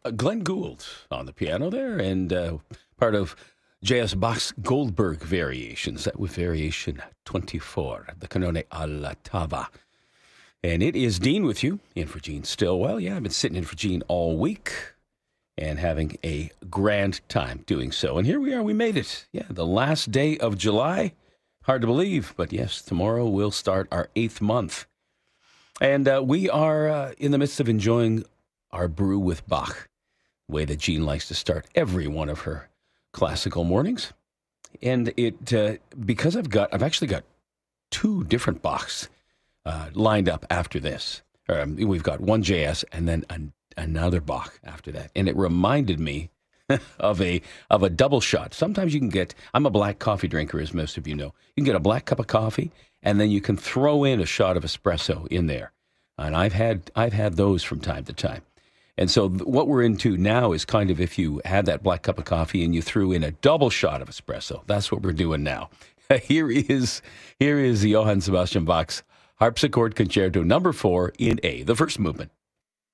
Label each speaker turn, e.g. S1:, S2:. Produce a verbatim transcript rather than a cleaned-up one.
S1: uh, Glenn Gould on the piano there, and uh, part of J S. Bach's Goldberg Variations. That was Variation twenty-four, the Canone alla Tava. And it is Dean with you, in for Gene Stillwell. Yeah, I've been sitting in for Gene all week and having a grand time doing so. And here we are, we made it. Yeah, the last day of July. Hard to believe, but yes, tomorrow we'll start our eighth month. And uh, we are uh, in the midst of enjoying our brew with Bach, the way that Jean likes to start every one of her classical mornings. And it uh, because I've got, I've actually got two different Bachs uh, lined up after this. Um, we've got one J S and then an, another Bach after that. And it reminded me of a of a double shot. Sometimes you can get, I'm a black coffee drinker, as most of you know. You can get a black cup of coffee, and then you can throw in a shot of espresso in there. And I've had I've had those from time to time. And so th- what we're into now is kind of if you had that black cup of coffee and you threw in a double shot of espresso. That's what we're doing now. Here is here is Johann Sebastian Bach's Harpsichord Concerto number four in A, the first movement.